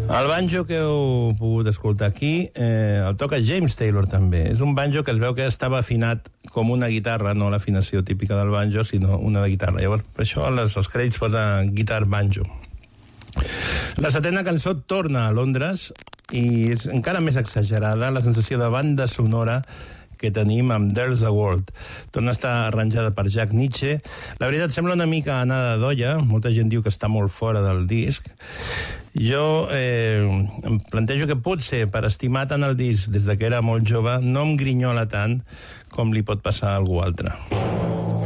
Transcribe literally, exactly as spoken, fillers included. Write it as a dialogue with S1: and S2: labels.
S1: El banjo que heu pogut escoltar aquí eh, el toca James Taylor també. És un banjo que es veu que estava afinat com una guitarra, no l'afinació típica del banjo, sinó una de guitarra. Llavors, per això les, els crèdits posen guitar banjo. La setena cançó torna a Londres i és encara més exagerada la sensació de banda sonora que tenim amb There's a World. Torna a estar arranjada per Jack Nitzsche. La veritat, sembla una mica anada d'olla. Molta gent diu que està molt fora del disc. Jo eh, em plantejo que potser per estimar tant el disc des de que era molt jove no em grinyola tant com li pot passar a algú altre.